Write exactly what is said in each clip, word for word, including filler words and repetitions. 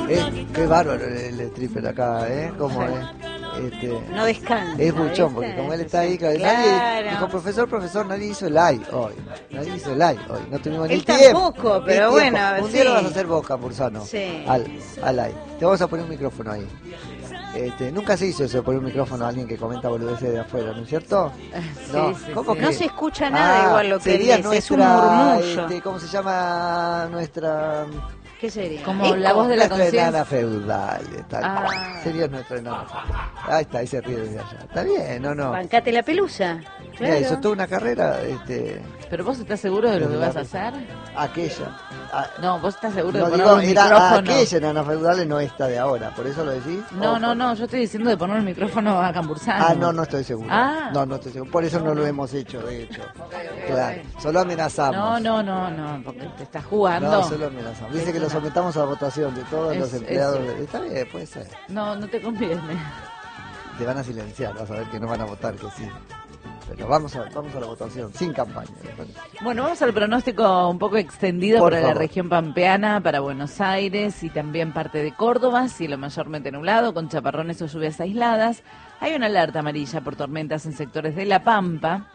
Eh, qué bárbaro el, el stripper acá, ¿eh? Como es. Este, no descansa. Es buchón, ¿viste? porque como él está ahí, Claro. nadie dijo, profesor, profesor, nadie hizo el live hoy. Nadie hizo el live hoy. No tuvimos ni Él tiempo. tampoco, ni pero tiempo. bueno, Un día sí. lo vas a hacer vos, Campuzano. Sí. Al, al live. Te vamos a poner un micrófono ahí. Este, nunca se hizo eso de poner un micrófono a alguien que comenta boludeces de afuera, ¿no es cierto? Sí, no, sí, ¿cómo sí. que? No se escucha nada Ah, igual lo que él sería dice, nuestra, es un murmullo. Este, ¿cómo se llama nuestra? ¿Qué sería? Como Eco. la voz de la Nuestra conciencia. enana feudal. Tal. Ah. Sería nuestra enana feudal. Ahí está, ahí se ríe desde allá. Está bien, no, no. Bancate la pelusa. Mira, Claro. eso es toda una carrera, este, ¿Pero vos estás seguro de lo que vas a hacer? aquella. Ah, No, vos estás seguro no de poner digo, un era micrófono. aquella enana feudal, no esta de ahora, por eso lo decís. No, ¿O no, por- no, yo estoy diciendo de poner el micrófono a Cambursano. Ah, no, no estoy seguro. Ah. No, no estoy seguro. Por eso no lo hemos hecho, de hecho. Claro. Solo amenazamos. No, no, no, no, porque te estás jugando. No, solo amenazamos. Dice que lo sometamos a votación de todos Es- los empleados. es- de- Está bien, puede ser. No, no te conviene. Te van a silenciar, vas a ver que no van a votar, que sí. Pero vamos a, vamos a la votación, sin campaña. Bueno, vamos al pronóstico un poco extendido Por para la favor. región pampeana, para Buenos Aires y también parte de Córdoba, cielo mayormente nublado, con chaparrones o lluvias aisladas. Hay una alerta amarilla por tormentas en sectores de La Pampa.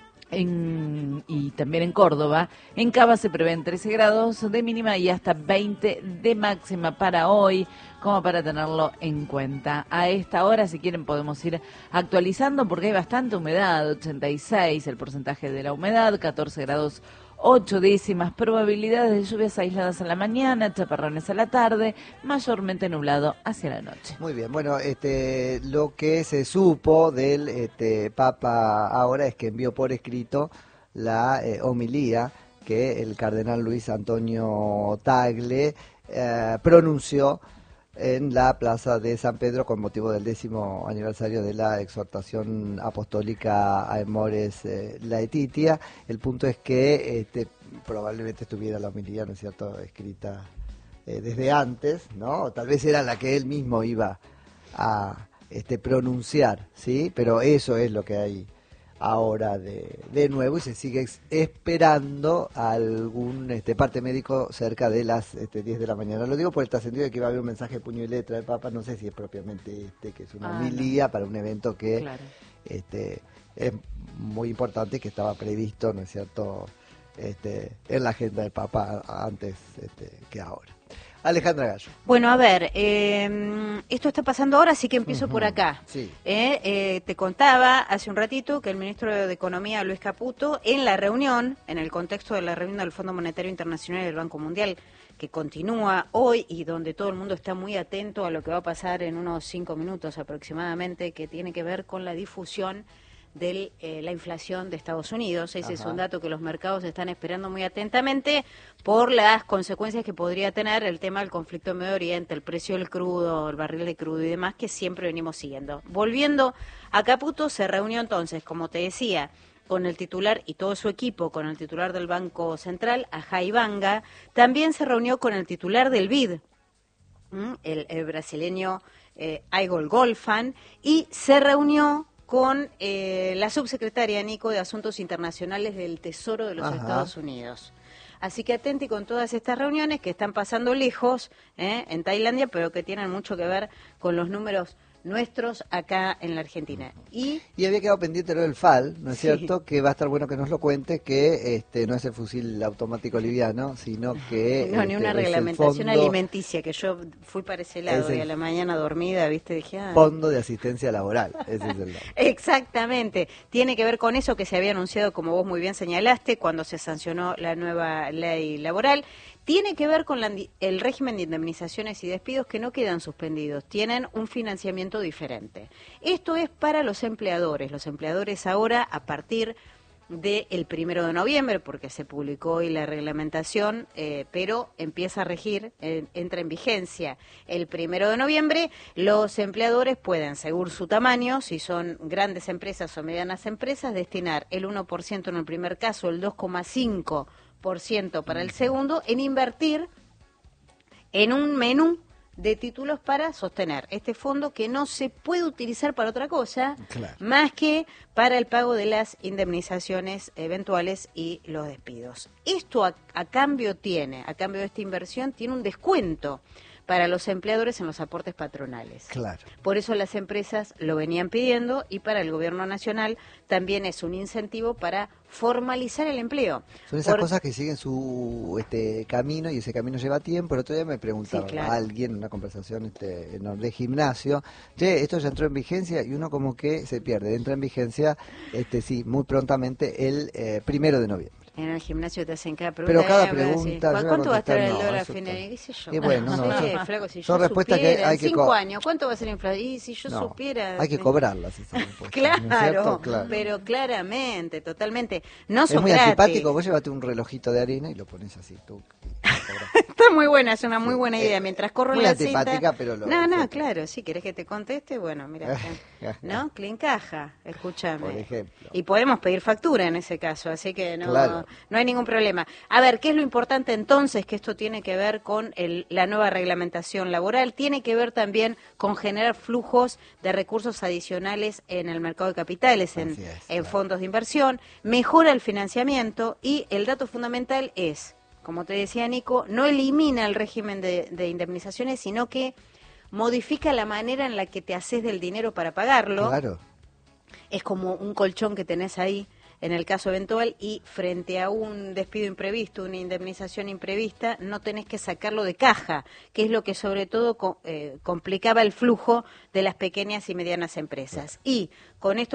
En, y también en Córdoba. En Cava se prevén trece grados de mínima y hasta veinte de máxima para hoy, como para tenerlo en cuenta. A esta hora, si quieren, podemos ir actualizando porque hay bastante humedad, ochenta y seis el porcentaje de la humedad, catorce grados ocho décimas, probabilidades de lluvias aisladas en la mañana, chaparrones a la tarde, mayormente nublado hacia la noche. Muy bien, bueno, este, lo que se supo del este, Papa ahora es que envió por escrito la eh, homilía que el cardenal Luis Antonio Tagle eh, pronunció en la plaza de San Pedro con motivo del décimo aniversario de la exhortación apostólica a Amores eh, Laetitia. El punto es que este, probablemente estuviera la homilía, ¿no es cierto?, escrita eh, desde antes, ¿no? O tal vez era la que él mismo iba a este, pronunciar, ¿sí? Pero eso es lo que hay ahora de, de nuevo y se sigue ex- esperando algún este, parte médico cerca de las este, diez de la mañana. Lo digo por el trascendido de que va a haber un mensaje de puño y letra del Papa, no sé si es propiamente este, que es una Ah, homilía para un evento que Claro. este, es muy importante, que estaba previsto, ¿no es cierto?, este, en la agenda del Papa antes este, que ahora. Alejandra Gallo. Bueno, a ver, eh, esto está pasando ahora, así que empiezo Ujú, por acá. sí. Eh, eh, te contaba hace un ratito que el ministro de Economía, Luis Caputo, en la reunión, en el contexto de la reunión del Fondo Monetario Internacional y del Banco Mundial, que continúa hoy y donde todo el mundo está muy atento a lo que va a pasar en unos cinco minutos aproximadamente, que tiene que ver con la difusión de eh, la inflación de Estados Unidos. Ese Ajá. es un dato que los mercados están esperando muy atentamente por las consecuencias que podría tener el tema del conflicto en Medio Oriente, el precio del crudo, el barril de crudo y demás, que siempre venimos siguiendo. Volviendo a Caputo, se reunió entonces, como te decía, con el titular y todo su equipo, con el titular del Banco Central, Ajay Banga. También se reunió con el titular del B I D, ¿m? el, el brasileño eh, Aigol Golfan, y se reunió con eh, la subsecretaria Nico de Asuntos Internacionales del Tesoro de los Ajá. Estados Unidos. Así que atenti con todas estas reuniones que están pasando lejos ¿eh? en Tailandia, pero que tienen mucho que ver con los números nuestros acá en la Argentina. Y Y había quedado pendiente lo del F A L, ¿no es Sí. cierto? Que va a estar bueno que nos lo cuente, que este no es el fusil automático liviano, sino que... no, ni este, una es el reglamentación fondo, alimenticia, que yo fui para ese lado Es el y a la mañana dormida, viste, dije... "Ah". Fondo de asistencia laboral, ese es el nombre. Exactamente, tiene que ver con eso que se había anunciado, como vos muy bien señalaste, cuando se sancionó la nueva ley laboral. Tiene que ver con la, el régimen de indemnizaciones y despidos que no quedan suspendidos, tienen un financiamiento diferente. Esto es para los empleadores. Los empleadores ahora, a partir del primero de noviembre, porque se publicó hoy la reglamentación, eh, pero empieza a regir, eh, entra en vigencia el primero de noviembre, los empleadores pueden, según su tamaño, si son grandes empresas o medianas empresas, destinar el uno por ciento en el primer caso, el dos coma cinco por ciento para el segundo, en invertir en un menú de títulos para sostener este fondo que no se puede utilizar para otra cosa Claro. más que para el pago de las indemnizaciones eventuales y los despidos. Esto a, a cambio tiene, a cambio de esta inversión, tiene un descuento para los empleadores en los aportes patronales. Claro. Por eso las empresas lo venían pidiendo y para el gobierno nacional también es un incentivo para formalizar el empleo. Son esas Por... cosas que siguen su este camino y ese camino lleva tiempo. El otro día me preguntaba Sí, claro. a alguien en una conversación este, en- de gimnasio, che, esto ya entró en vigencia y uno como que se pierde. Entra en vigencia, este sí, muy prontamente el eh, primero de noviembre. En el gimnasio te hacen cada pregunta. Pero cada eh, pregunta, sí. yo voy a ¿Cuánto va a estar el contestar, no, dólar a eso fin de está- año? ¿Qué sé yo? Y bueno, no, Sí, son- flaco, si son yo respuestas que supiera, hay en que cinco co- años, ¿cuánto va a ser la inflación? Y si yo No, supiera... hay que sí. cobrarlas esas impuestos, Claro, ¿no es cierto? Claro. pero claramente, totalmente. No Es muy Sócrates. antipático, vos llévate un relojito de harina y lo pones así, tú. y cobras. Está muy buena, es una muy Sí, buena eh, idea. Mientras corro muy la antipática, cinta... pero lo- No, no, sí. claro, si querés que te conteste, bueno, mira, ¿no? Clean caja, escúchame. Por ejemplo. Y podemos pedir factura en ese caso, así que no, Claro. no hay ningún problema. A ver, ¿qué es lo importante entonces? Que esto tiene que ver con el- la nueva reglamentación laboral, tiene que ver también con generar flujos de recursos adicionales en el mercado de capitales, en, Así es, en claro. fondos de inversión, mejora el financiamiento y el dato fundamental es, como te decía Nico, no elimina el régimen de, de indemnizaciones, sino que modifica la manera en la que te haces del dinero para pagarlo. Claro. Es como un colchón que tenés ahí en el caso eventual y frente a un despido imprevisto, una indemnización imprevista, no tenés que sacarlo de caja, que es lo que sobre todo co- eh, complicaba el flujo de las pequeñas y medianas empresas. Y con esto